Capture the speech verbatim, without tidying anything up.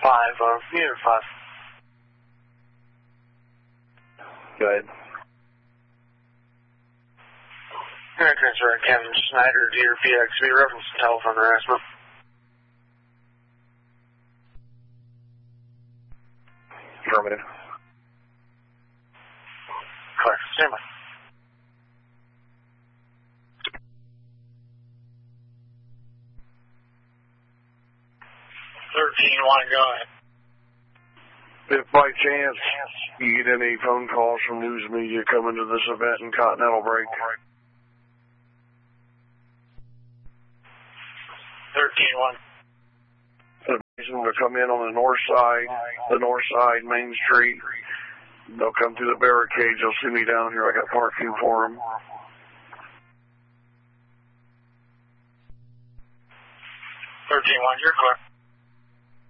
five, uh, unit five. Go ahead. Air transfer at Kevin Snyder, Deer P X V, reference to telephone harassment. Affirmative. Clear. Stand by. thirteen one, go ahead. If by chance you get any phone calls from news media coming to this event in Continental Break, thirteen one. advise them to come in on the north side, the north side, Main Street. They'll come through the barricades. They'll see me down here. I got parking for them. thirteen one, you're clear.